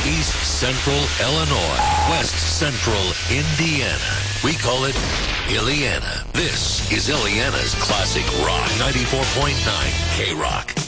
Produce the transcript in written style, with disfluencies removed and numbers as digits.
East Central Illinois, West Central Indiana. We call it Illiana. This is Illiana's Classic Rock 94.9 K-Rock.